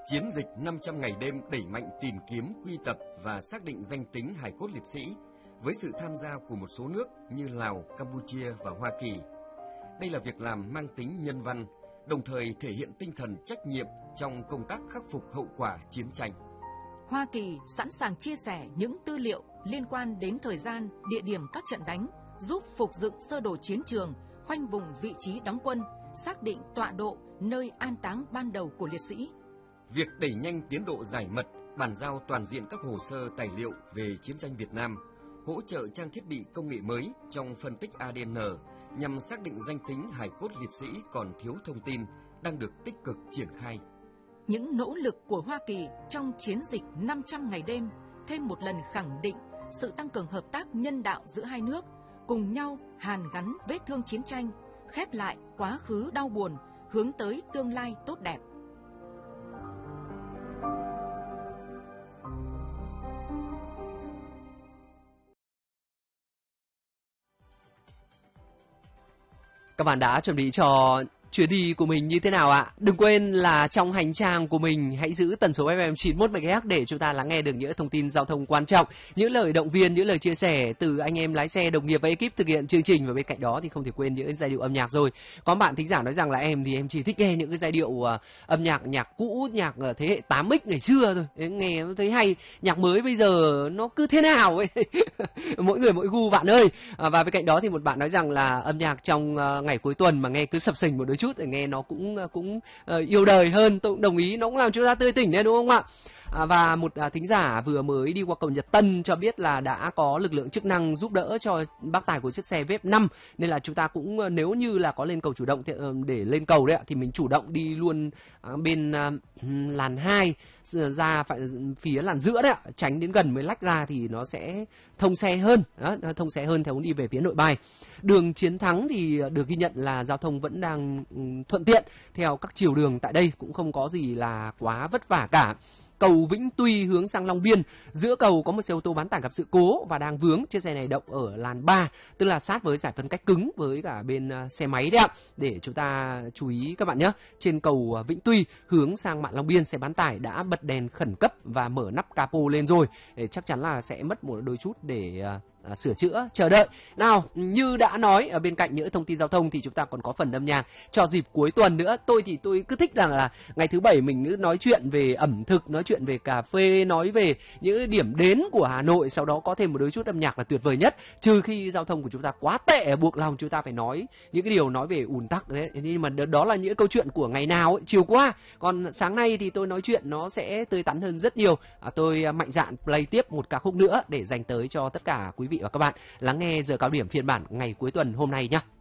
Chiến dịch 500 ngày đêm đẩy mạnh tìm kiếm, quy tập và xác định danh tính hài cốt liệt sĩ với sự tham gia của một số nước như Lào, Campuchia và Hoa Kỳ. Đây là việc làm mang tính nhân văn, đồng thời thể hiện tinh thần trách nhiệm trong công tác khắc phục hậu quả chiến tranh. Hoa Kỳ sẵn sàng chia sẻ những tư liệu liên quan đến thời gian, địa điểm các trận đánh, giúp phục dựng sơ đồ chiến trường, khoanh vùng vị trí đóng quân, xác định tọa độ, nơi an táng ban đầu của liệt sĩ. Việc đẩy nhanh tiến độ giải mật, bàn giao toàn diện các hồ sơ tài liệu về chiến tranh Việt Nam, hỗ trợ trang thiết bị công nghệ mới trong phân tích ADN nhằm xác định danh tính hài cốt liệt sĩ còn thiếu thông tin đang được tích cực triển khai. Những nỗ lực của Hoa Kỳ trong chiến dịch 500 ngày đêm thêm một lần khẳng định sự tăng cường hợp tác nhân đạo giữa hai nước, cùng nhau hàn gắn vết thương chiến tranh, khép lại quá khứ đau buồn, hướng tới tương lai tốt đẹp. Các bạn đã chuẩn bị cho chuyến đi của mình như thế nào ạ? Đừng quên là trong hành trang của mình hãy giữ tần số FM 91 MHz để chúng ta lắng nghe được những thông tin giao thông quan trọng, những lời động viên, những lời chia sẻ từ anh em lái xe, đồng nghiệp và ekip thực hiện chương trình. Và bên cạnh đó thì không thể quên những giai điệu âm nhạc rồi. Có bạn thính giả nói rằng là em thì em chỉ thích nghe những cái giai điệu âm nhạc cũ, nhạc thế hệ 8X ngày xưa thôi, nghe thấy hay. Nhạc mới bây giờ nó cứ thế nào ấy. Mỗi người mỗi gu bạn ơi. Và bên cạnh đó thì một bạn nói rằng là âm nhạc trong ngày cuối tuần mà nghe cứ sập sình một đôi chút để nghe nó cũng yêu đời hơn. Tôi cũng đồng ý, nó cũng làm chúng ta tươi tỉnh đấy, đúng không ạ? Và một thính giả vừa mới đi qua cầu Nhật Tân cho biết là đã có lực lượng chức năng giúp đỡ cho bác tài của chiếc xe Vep 5, nên là chúng ta cũng nếu như là có lên cầu chủ động để lên cầu đấy ạ, thì mình chủ động đi luôn bên làn 2 ra phía làn giữa đấy ạ, tránh đến gần mới lách ra thì nó sẽ thông xe hơn. Đó, thông xe hơn theo hướng đi về phía Nội Bài. Đường Chiến Thắng thì được ghi nhận là giao thông vẫn đang thuận tiện theo các chiều đường tại đây, cũng không có gì là quá vất vả cả. Cầu Vĩnh Tuy hướng sang Long Biên, giữa cầu có một xe ô tô bán tải gặp sự cố và đang vướng. Chiếc xe này động ở làn 3, tức là sát với giải phân cách cứng với cả bên xe máy đấy ạ. Để chúng ta chú ý các bạn nhé. Trên cầu Vĩnh Tuy hướng sang mạn Long Biên, xe bán tải đã bật đèn khẩn cấp và mở nắp capo lên rồi. Để chắc chắn là sẽ mất một đôi chút để sửa chữa, chờ đợi. Nào, như đã nói, ở bên cạnh những thông tin giao thông thì chúng ta còn có phần âm nhạc cho dịp cuối tuần nữa. Tôi cứ thích rằng là ngày thứ Bảy mình cứ nói chuyện về ẩm thực, nói chuyện về cà phê, nói về những điểm đến của Hà Nội, sau đó có thêm một đôi chút âm nhạc là tuyệt vời nhất. Trừ khi giao thông của chúng ta quá tệ, buộc lòng chúng ta phải nói những cái điều nói về ùn tắc đấy. Nhưng mà đó là những câu chuyện của ngày nào ấy, chiều qua. Còn sáng nay thì tôi nói chuyện nó sẽ tươi tắn hơn rất nhiều. Tôi mạnh dạn play tiếp một ca khúc nữa để dành tới cho tất cả quý vị và các bạn lắng nghe giờ cao điểm phiên bản ngày cuối tuần hôm nay nhé.